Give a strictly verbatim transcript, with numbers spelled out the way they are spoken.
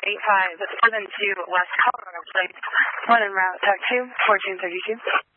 eight five seven two West Colorado, please. One en route, talk two, fourteen thirty-two.